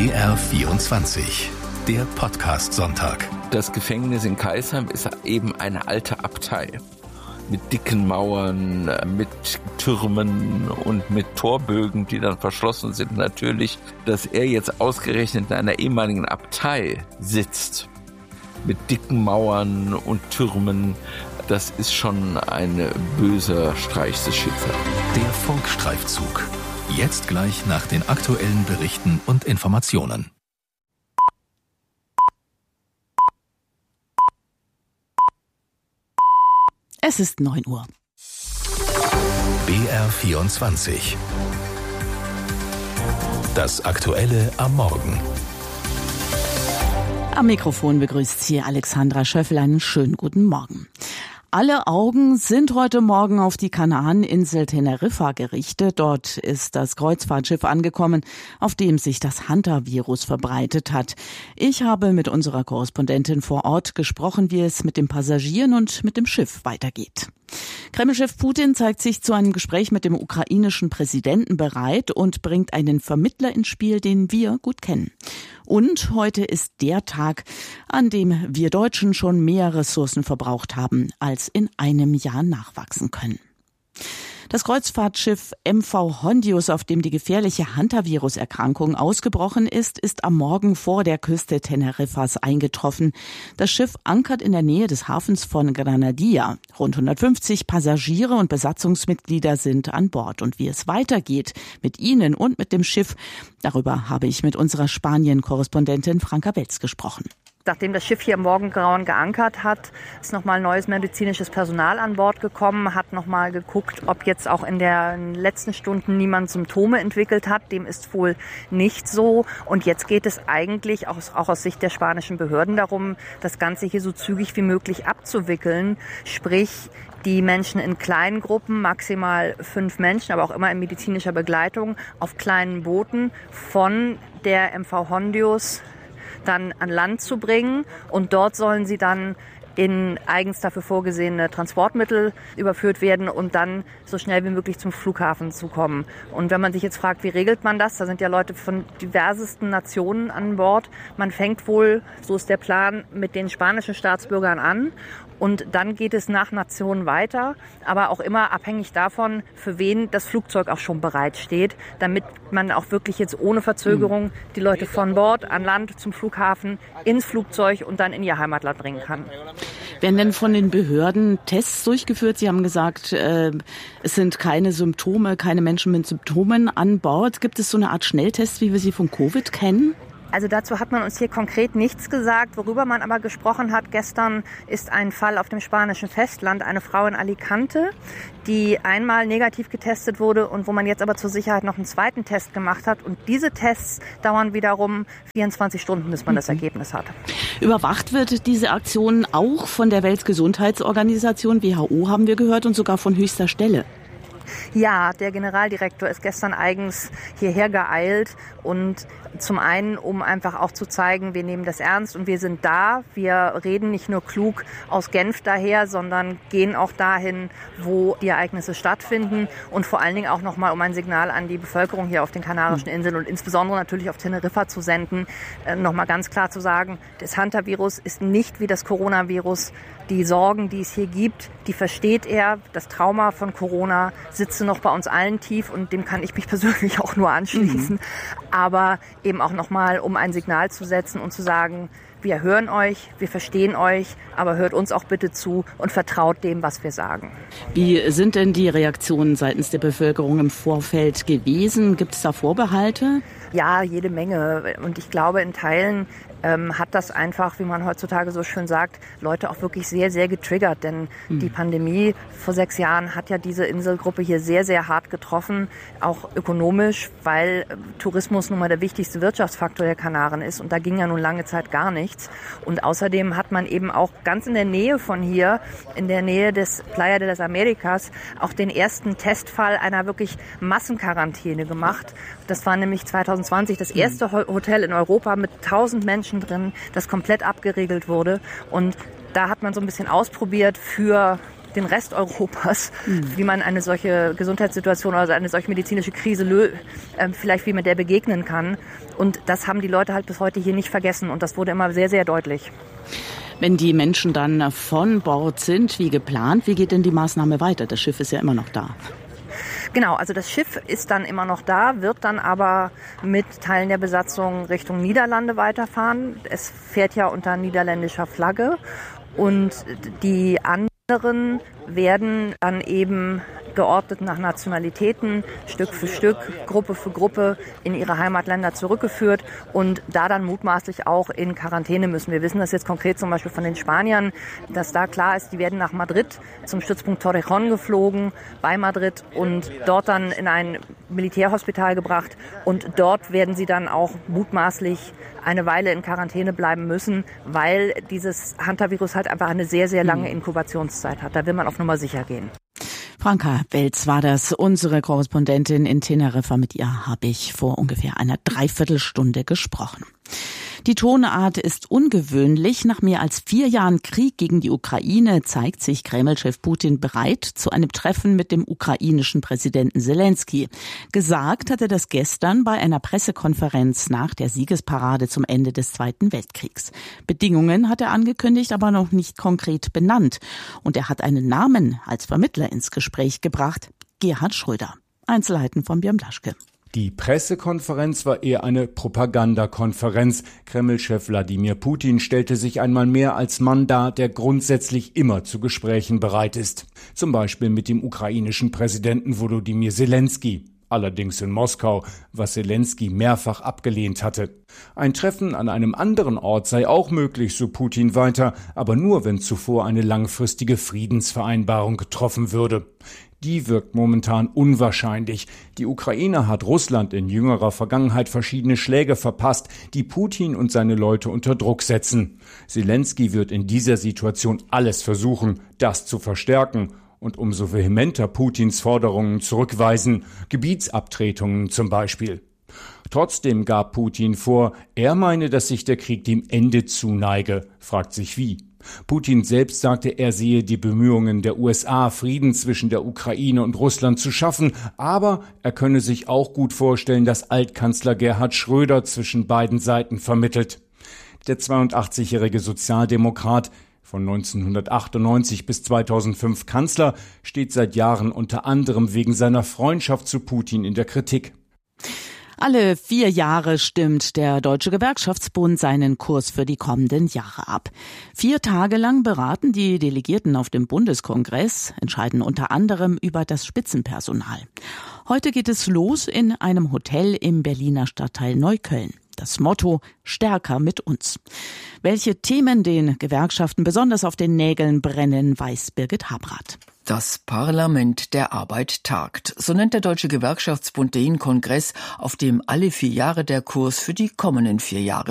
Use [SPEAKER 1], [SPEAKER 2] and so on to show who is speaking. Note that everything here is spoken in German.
[SPEAKER 1] BR24, der Podcast-Sonntag.
[SPEAKER 2] Das Gefängnis in Kaisheim ist eben eine alte Abtei. Mit dicken Mauern, mit Türmen und mit Torbögen, die dann verschlossen sind. Natürlich, dass er jetzt ausgerechnet in einer ehemaligen Abtei sitzt, mit dicken Mauern und Türmen, das ist schon ein böser Streich des Schicksals.
[SPEAKER 1] Der Funkstreifzug. Jetzt gleich nach den aktuellen Berichten und Informationen.
[SPEAKER 3] Es ist 9 Uhr.
[SPEAKER 1] BR24. Das Aktuelle am Morgen.
[SPEAKER 3] Am Mikrofon begrüßt Sie Alexandra Schöffel. Einen schönen guten Morgen. Alle Augen sind heute Morgen auf die Kanaaninsel Teneriffa gerichtet. Dort ist das Kreuzfahrtschiff angekommen, auf dem sich das Hantavirus verbreitet hat. Ich habe mit unserer Korrespondentin vor Ort gesprochen, wie es mit den Passagieren und mit dem Schiff weitergeht. Kreml-Chef Putin zeigt sich zu einem Gespräch mit dem ukrainischen Präsidenten bereit und bringt einen Vermittler ins Spiel, den wir gut kennen. Und heute ist der Tag, an dem wir Deutschen schon mehr Ressourcen verbraucht haben, als in einem Jahr nachwachsen können. Das Kreuzfahrtschiff MV Hondius, auf dem die gefährliche Hantavirus-Erkrankung ausgebrochen ist, ist am Morgen vor der Küste Teneriffas eingetroffen. Das Schiff ankert in der Nähe des Hafens von Granadilla. Rund 150 Passagiere und Besatzungsmitglieder sind an Bord. Und wie es weitergeht mit ihnen und mit dem Schiff, darüber habe ich mit unserer Spanien-Korrespondentin Franka Welz gesprochen.
[SPEAKER 4] Nachdem das Schiff hier im Morgengrauen geankert hat, ist nochmal neues medizinisches Personal an Bord gekommen, hat nochmal geguckt, ob jetzt auch in den letzten Stunden niemand Symptome entwickelt hat. Dem ist wohl nicht so. Und jetzt geht es eigentlich auch aus Sicht der spanischen Behörden darum, das Ganze hier so zügig wie möglich abzuwickeln. Sprich, die Menschen in kleinen Gruppen, maximal 5 Menschen, aber auch immer in medizinischer Begleitung, auf kleinen Booten von der MV Hondius dann an Land zu bringen, und dort sollen sie dann in eigens dafür vorgesehene Transportmittel überführt werden und dann so schnell wie möglich zum Flughafen zu kommen. Und wenn man sich jetzt fragt, wie regelt man das? Da sind ja Leute von diversesten Nationen an Bord. Man fängt wohl, so ist der Plan, mit den spanischen Staatsbürgern an. Und dann geht es nach Nationen weiter, aber auch immer abhängig davon, für wen das Flugzeug auch schon bereitsteht, damit man auch wirklich jetzt ohne Verzögerung die Leute von Bord, an Land, zum Flughafen, ins Flugzeug und dann in ihr Heimatland bringen kann.
[SPEAKER 3] Werden denn von den Behörden Tests durchgeführt? Sie haben gesagt, es sind keine Symptome, keine Menschen mit Symptomen an Bord. Gibt es so eine Art Schnelltest, wie wir sie von Covid kennen?
[SPEAKER 4] Also dazu hat man uns hier konkret nichts gesagt. Worüber man aber gesprochen hat gestern, ist ein Fall auf dem spanischen Festland, eine Frau in Alicante, die einmal negativ getestet wurde und wo man jetzt aber zur Sicherheit noch einen zweiten Test gemacht hat. Und diese Tests dauern wiederum 24 Stunden, bis man das Ergebnis hat.
[SPEAKER 3] Überwacht wird diese Aktion auch von der Weltgesundheitsorganisation, WHO haben wir gehört, und sogar von höchster Stelle.
[SPEAKER 4] Ja, der Generaldirektor ist gestern eigens hierher geeilt, und zum einen, um einfach auch zu zeigen, wir nehmen das ernst und wir sind da. Wir reden nicht nur klug aus Genf daher, sondern gehen auch dahin, wo die Ereignisse stattfinden, und vor allen Dingen auch nochmal, um ein Signal an die Bevölkerung hier auf den Kanarischen Inseln und insbesondere natürlich auf Teneriffa zu senden, nochmal ganz klar zu sagen, das Hantavirus ist nicht wie das Coronavirus. Die Sorgen, die es hier gibt, die versteht er. Das Trauma von Corona sitzt noch bei uns allen tief, und dem kann ich mich persönlich auch nur anschließen. Aber eben auch nochmal, um ein Signal zu setzen und zu sagen, wir hören euch, wir verstehen euch, aber hört uns auch bitte zu und vertraut dem, was wir sagen.
[SPEAKER 3] Wie sind denn die Reaktionen seitens der Bevölkerung im Vorfeld gewesen? Gibt es da Vorbehalte?
[SPEAKER 4] Ja, jede Menge. Und ich glaube, in Teilen hat das einfach, wie man heutzutage so schön sagt, Leute auch wirklich sehr, sehr getriggert. Denn die Pandemie vor 6 Jahren hat ja diese Inselgruppe hier sehr, sehr hart getroffen, auch ökonomisch, weil Tourismus nun mal der wichtigste Wirtschaftsfaktor der Kanaren ist. Und da ging ja nun lange Zeit gar nichts. Und außerdem hat man eben auch ganz in der Nähe von hier, in der Nähe des Playa de las Americas, auch den ersten Testfall einer wirklich Massenquarantäne gemacht. Das war nämlich 2020 das erste Hotel in Europa mit 1000 Menschen drin, das komplett abgeriegelt wurde. Und da hat man so ein bisschen ausprobiert für den Rest Europas, wie man eine solche Gesundheitssituation oder eine solche medizinische Krise vielleicht wie man der begegnen kann. Und das haben die Leute halt bis heute hier nicht vergessen und das wurde immer sehr, sehr deutlich.
[SPEAKER 3] Wenn die Menschen dann von Bord sind, wie geplant, wie geht denn die Maßnahme weiter? Das Schiff ist ja immer noch da.
[SPEAKER 4] Genau, also das Schiff ist dann immer noch da, wird dann aber mit Teilen der Besatzung Richtung Niederlande weiterfahren. Es fährt ja unter niederländischer Flagge und die anderen werden dann eben geordnet nach Nationalitäten, Stück für Stück, Gruppe für Gruppe in ihre Heimatländer zurückgeführt und da dann mutmaßlich auch in Quarantäne müssen. Wir wissen das jetzt konkret zum Beispiel von den Spaniern, dass da klar ist, die werden nach Madrid zum Stützpunkt Torrejón geflogen, bei Madrid und dort dann in ein Militärhospital gebracht und dort werden sie dann auch mutmaßlich eine Weile in Quarantäne bleiben müssen, weil dieses Hantavirus halt einfach eine sehr, sehr lange Inkubationszeit hat. Da will man auf Nummer sicher gehen.
[SPEAKER 3] Franka Welz war das, unsere Korrespondentin in Teneriffa. Mit ihr habe ich vor ungefähr einer Dreiviertelstunde gesprochen. Die Tonart ist ungewöhnlich. Nach mehr als 4 Jahren Krieg gegen die Ukraine zeigt sich Kreml-Chef Putin bereit zu einem Treffen mit dem ukrainischen Präsidenten Selenskyj. Gesagt hat er das gestern bei einer Pressekonferenz nach der Siegesparade zum Ende des Zweiten Weltkriegs. Bedingungen hat er angekündigt, aber noch nicht konkret benannt. Und er hat einen Namen als Vermittler ins Gespräch gebracht: Gerhard Schröder. Einzelheiten von Björn Blaschke.
[SPEAKER 5] Die Pressekonferenz war eher eine Propagandakonferenz. Kreml-Chef Wladimir Putin stellte sich einmal mehr als Mann dar, der grundsätzlich immer zu Gesprächen bereit ist. Zum Beispiel mit dem ukrainischen Präsidenten Volodymyr Selenskyj. Allerdings in Moskau, was Selenskyj mehrfach abgelehnt hatte. Ein Treffen an einem anderen Ort sei auch möglich, so Putin weiter, aber nur, wenn zuvor eine langfristige Friedensvereinbarung getroffen würde. Die wirkt momentan unwahrscheinlich. Die Ukraine hat Russland in jüngerer Vergangenheit verschiedene Schläge verpasst, die Putin und seine Leute unter Druck setzen. Selenskyj wird in dieser Situation alles versuchen, das zu verstärken und umso vehementer Putins Forderungen zurückweisen, Gebietsabtretungen zum Beispiel. Trotzdem gab Putin vor, er meine, dass sich der Krieg dem Ende zuneige, fragt sich wie. Putin selbst sagte, er sehe die Bemühungen der USA, Frieden zwischen der Ukraine und Russland zu schaffen, aber er könne sich auch gut vorstellen, dass Altkanzler Gerhard Schröder zwischen beiden Seiten vermittelt. Der 82-jährige Sozialdemokrat, von 1998 bis 2005 Kanzler, steht seit Jahren unter anderem wegen seiner Freundschaft zu Putin in der Kritik.
[SPEAKER 3] Alle 4 Jahre stimmt der Deutsche Gewerkschaftsbund seinen Kurs für die kommenden Jahre ab. 4 Tage lang beraten die Delegierten auf dem Bundeskongress, entscheiden unter anderem über das Spitzenpersonal. Heute geht es los in einem Hotel im Berliner Stadtteil Neukölln. Das Motto: Stärker mit uns. Welche Themen den Gewerkschaften besonders auf den Nägeln brennen, weiß Birgit Habrath.
[SPEAKER 6] Das Parlament der Arbeit tagt. So nennt der Deutsche Gewerkschaftsbund den Kongress, auf dem alle 4 Jahre der Kurs für die kommenden 4 Jahre